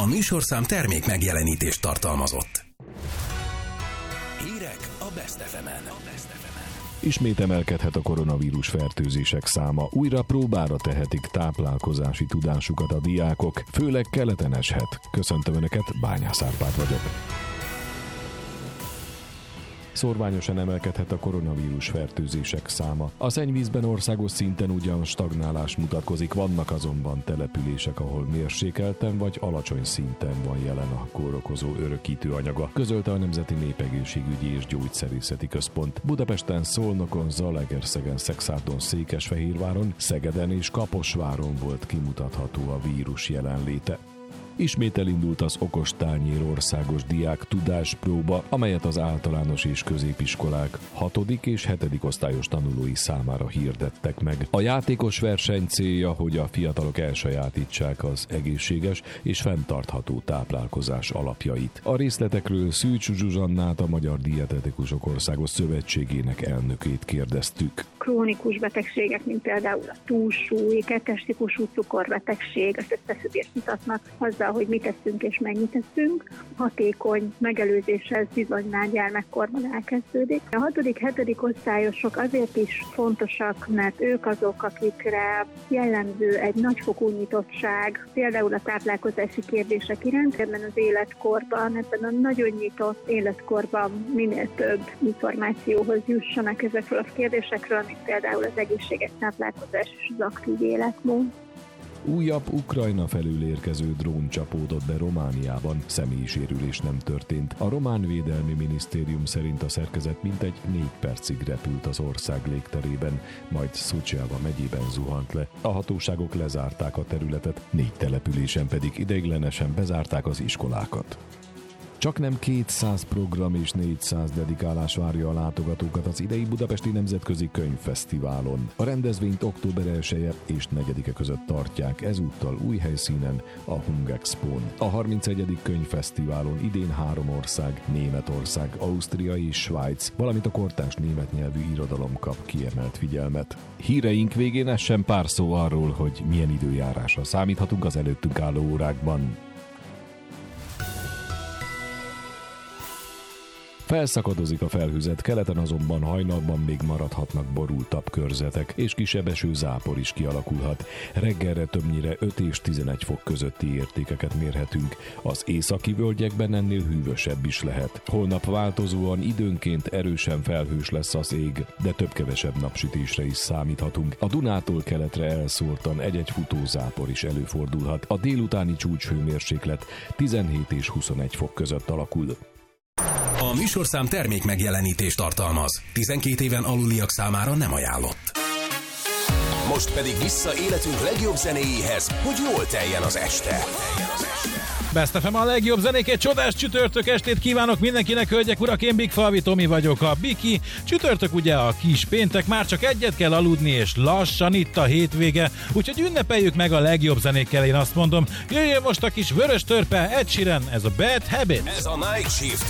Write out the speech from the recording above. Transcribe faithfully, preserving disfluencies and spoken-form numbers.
műsorszám termék megjelenítést tartalmazott. Hírek a Best ef emen. Ismét emelkedhet a koronavírus fertőzések száma. Újra próbára tehetik táplálkozási tudásukat a diákok, főleg keleten eshet. Köszöntöm Önöket, Bányász Árpád vagyok. Szórványosan emelkedhet a koronavírus fertőzések száma. A szennyvízben országos szinten ugyan stagnálás mutatkozik, vannak azonban települések, ahol mérsékelten vagy alacsony szinten van jelen a kórokozó örökítő anyaga, közölte a Nemzeti Népegészségügyi és Gyógyszerészeti Központ. Budapesten, Szolnokon, Zalaegerszegen, Szekszárton, Székesfehérváron, Szegeden és Kaposváron volt kimutatható a vírus jelenléte. Ismét elindult az okostányér országos diák tudáspróba, amelyet az általános és középiskolák hatodik és hetedik osztályos tanulói számára hirdettek meg. A játékos verseny célja, hogy a fiatalok elsajátítsák az egészséges és fenntartható táplálkozás alapjait. A részletekről Szűcs Zsuzsannát, a Magyar Dietetikusok Országos Szövetségének elnökét kérdeztük. Krónikus betegségek, mint például a túlsúly, kettes típusú cukorbetegség, azt összefüggést mutatnak azzal, hogy mit teszünk és mennyit teszünk. Hatékony megelőzéssel bizony már gyermekkorban elkezdődik. A hatodik hetedik osztályosok azért is fontosak, mert ők azok, akikre jellemző egy nagyfokú nyitottság, például a táplálkozási kérdések iránt, ebben az életkorban, ebben a nagyon nyitott életkorban minél több információhoz jussanak ezekről a kérdésekről, mint például az egészséges táplálkozás és az aktív életmód. Újabb Ukrajna felül érkező drón csapódott be Romániában, személyi sérülés nem történt. A román védelmi minisztérium szerint a szerkezet mintegy négy percig repült az ország légterében, majd Szucjava megyében zuhant le. A hatóságok lezárták a területet, négy településen pedig ideiglenesen bezárták az iskolákat. Csaknem kétszáz program és négyszáz dedikálás várja a látogatókat az idei Budapesti Nemzetközi Könyvfesztiválon. A rendezvényt október elseje és negyedike között tartják, ezúttal új helyszínen, a Hungexpón. A harmincegyedik Könyvfesztiválon idén három ország, Németország, Ausztria és Svájc, valamint a kortárs német nyelvű irodalom kap kiemelt figyelmet. Híreink végén essen pár szó arról, hogy milyen időjárásra számíthatunk az előttünk álló órákban. Felszakadozik a felhőzet, keleten azonban hajnalban még maradhatnak borultabb körzetek, és kisebb eső zápor is kialakulhat. Reggelre többnyire öt és tizenegy fok közötti értékeket mérhetünk, az északi völgyekben ennél hűvösebb is lehet. Holnap változóan időnként erősen felhős lesz az ég, de több-kevesebb napsütésre is számíthatunk. A Dunától keletre elszórtan egy-egy futózápor is előfordulhat. A délutáni csúcshőmérséklet tizenhét és huszonegy fok között alakul. A műsorszám termék megjelenítést tartalmaz. tizenkét éven aluliak számára nem ajánlott. Most pedig vissza életünk legjobb zenéjéhez, hogy jól teljen az este. Best ef em a legjobb zenék, egy csodás csütörtök estét kívánok mindenkinek, hölgyek, urak, én Big Falvi Tomi vagyok, a Biki. Csütörtök ugye a kis péntek, már csak egyet kell aludni, és lassan itt a hétvége, úgyhogy ünnepeljük meg a legjobb zenékkel, én azt mondom. Jöjjön most a kis vörös törpe, Ed Sheeran, ez a Bad Habit. Ez a Night Shift,